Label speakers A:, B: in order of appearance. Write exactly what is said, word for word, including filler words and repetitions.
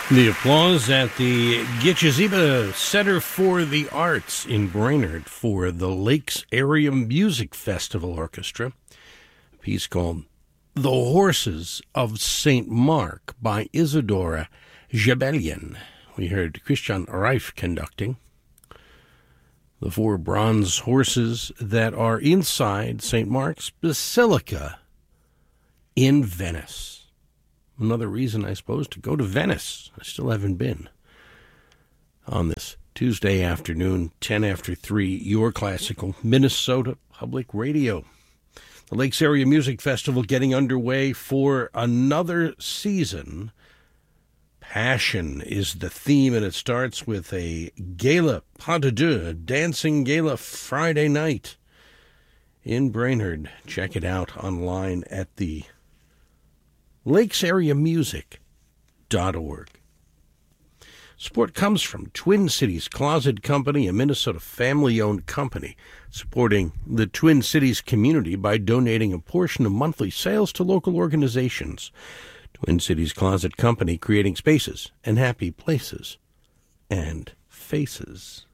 A: The applause at the Gitchezeba Center for the Arts in Brainerd for the Lakes Area Music Festival Orchestra. A piece called The Horses of Saint Mark by Isadora Jebelian. We heard Christian Reif conducting. The four bronze horses that are inside Saint Mark's Basilica in Venice. Another reason, I suppose, to go to Venice. I still haven't been. On this Tuesday afternoon, ten after three, your classical Minnesota Public Radio. The Lakes Area Music Festival getting underway for another season. Passion is the theme, and it starts with a gala, pas de deux, a dancing gala Friday night in Brainerd. Check it out online at the lakes area music dot org. Support comes from Twin Cities Closet Company, a Minnesota family-owned company, supporting the Twin Cities community by donating a portion of monthly sales to local organizations. Twin Cities Closet Company, creating spaces and happy places and faces.